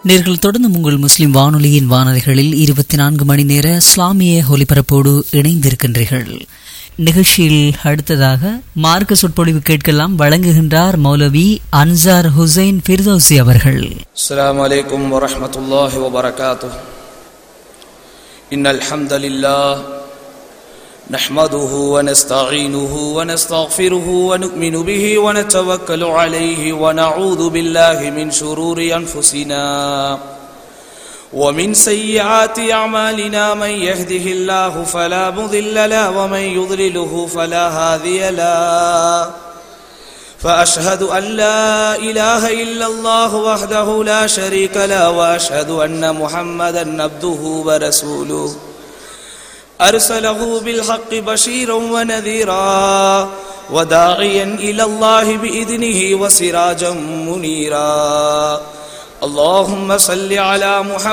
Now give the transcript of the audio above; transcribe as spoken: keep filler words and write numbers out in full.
நேர்கள் தொடர்ந்து உங்கள் முஸ்லிம் வானொலியின் வானொலிகளில் இருபத்தி நான்கு மணி நேர இஸ்லாமிய ஒலிபரப்போடு இணைந்திருக்கின்றீர்கள். நிகழ்ச்சியில் அடுத்ததாக மார்க்க சொற்பொழிவு கேட்கலாம். வழங்குகின்றார் மௌலவி அன்சார் ஹுசைன் ஃபிர்தௌசி அவர்கள். அஸ்ஸலாமு அலைக்கும் வரஹ்மத்துல்லாஹி வபரகாத்துஹு. இன்னல் ஹம்தலில்லாஹ் நஹ்மதுஹு வ நஸ்தஈனுஹு வ நஸ்தக்ஃபிருஹு வ நு'மினு பிஹி வ நதவக்கலு அலைஹி வ நஊது பில்லாஹி மின் ஷுரூரி அன்ஃபுஸினா வ மின் ஸய்யிஆத்தி அஅமாலினா மன் யஹ்திஹில்லாஹு ஃபலா முضில்ல லஹு வ மன் யுضللஹு ஃபலா ஹாதிய லஹு. فأشهد أن لا إله إلا الله وحده لا شريك له وأشهد أن محمدا عبده ورسوله أرسله بالحق بشيرا ونذيرا وداعيا إلى الله بإذنه وسراجا منيرا. اللهم صل على محمد